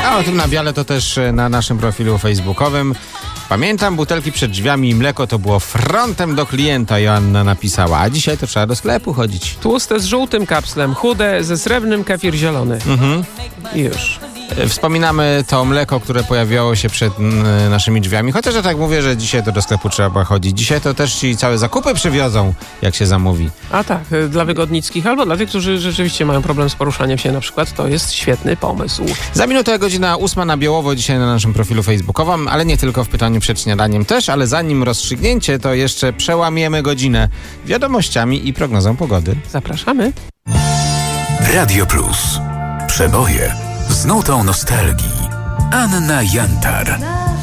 A o tym na wiele to też na naszym profilu facebookowym. Pamiętam, butelki przed drzwiami i mleko to było frontem do klienta, Joanna napisała. A dzisiaj to trzeba do sklepu chodzić. Tłuste z żółtym kapslem, chude ze srebrnym, kefir zielony. I już. Wspominamy to mleko, które pojawiało się przed naszymi drzwiami. Chociaż ja tak mówię, że dzisiaj to do sklepu trzeba chodzić. Dzisiaj to też ci całe zakupy przywiozą, jak się zamówi. A tak, dla wygodnickich albo dla tych, którzy rzeczywiście mają problem z poruszaniem się na przykład, to jest świetny pomysł. Za minutę godzina 8 na Białowo dzisiaj na naszym profilu facebookowym, ale nie tylko w pytaniu przed śniadaniem też, ale zanim rozstrzygnięcie, to jeszcze przełamiemy godzinę wiadomościami i prognozą pogody. Zapraszamy. Radio Plus. Przeboje z nutą nostalgii. Anna Jantar.